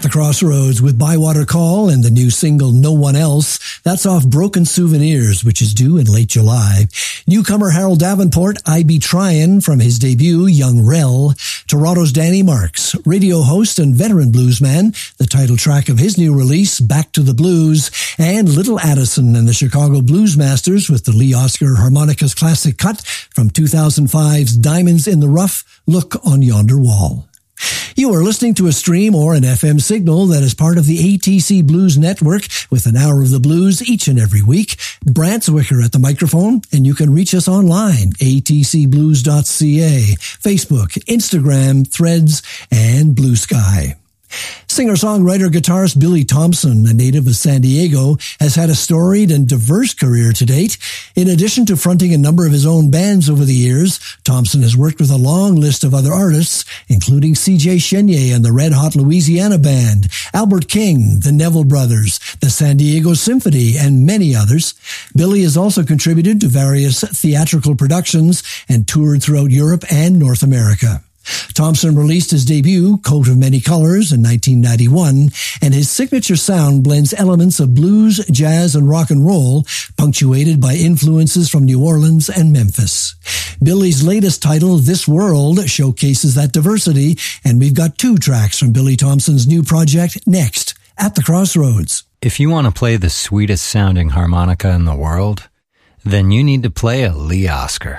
the Crossroads with Bywater Call and the new single No One Else. That's off Broken Souvenirs, which is due in late July. Newcomer Harold Davenport, I Be Tryin' from his debut, Young Rel. Toronto's Danny Marks, radio host and veteran bluesman, the title track of his new release, Back to the Blues. And Little Addison and the Chicago Blues Masters with the Lee Oscar Harmonicas classic cut from 2005's Diamonds in the Rough, Look on Yonder Wall. You are listening to a stream or an FM signal that is part of the ATC Blues Network with an hour of the blues each and every week. Brant Zwicker at the microphone, and you can reach us online, atcblues.ca, Facebook, Instagram, Threads, and Blue Sky. Singer-songwriter guitarist Billy Thompson, a native of San Diego, has had a storied and diverse career to date. In addition to fronting a number of his own bands over the years, Thompson has worked with a long list of other artists, including C.J. Chenier and the Red Hot Louisiana Band, Albert King, the Neville Brothers, the San Diego Symphony, and many others. Billy has also contributed to various theatrical productions and toured throughout Europe and North America. Thompson released his debut, Coat of Many Colors, in 1991, and his signature sound blends elements of blues, jazz, and rock and roll, punctuated by influences from New Orleans and Memphis. Billy's latest title, This World, showcases that diversity, and we've got two tracks from Billy Thompson's new project next, At the Crossroads. If you want to play the sweetest sounding harmonica in the world, then you need to play a Lee Oscar.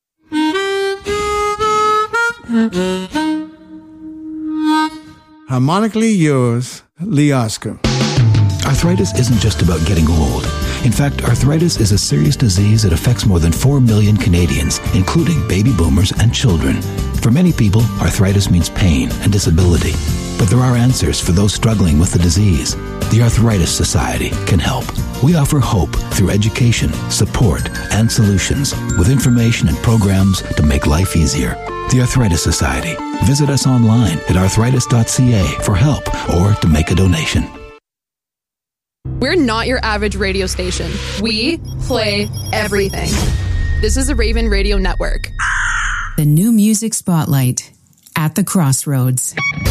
Harmonically yours, Lee Oscar. Arthritis isn't just about getting old. In fact, arthritis is a serious disease that affects more than 4 million Canadians, including baby boomers and children. For many people, arthritis means pain and disability. But there are answers for those struggling with the disease. The Arthritis Society can help. We offer hope through education, support, and solutions with information and programs to make life easier. The Arthritis Society. Visit us online at arthritis.ca for help or to make a donation. We're not your average radio station. We play everything. This is the Raven Radio Network. The new music spotlight at the Crossroads.